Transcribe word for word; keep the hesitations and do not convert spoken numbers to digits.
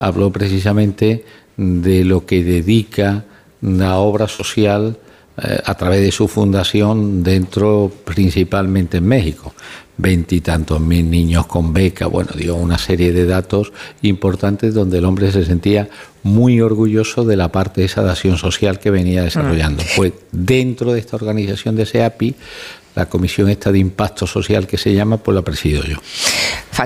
habló precisamente de lo que dedica la obra social eh, a través de su fundación dentro, principalmente en México. Veintitantos mil niños con beca, bueno, dio una serie de datos importantes donde el hombre se sentía muy orgulloso de la parte esa de acción social que venía desarrollando. Pues dentro de esta organización de SEAPI, la comisión esta de impacto social que se llama, pues la presido yo.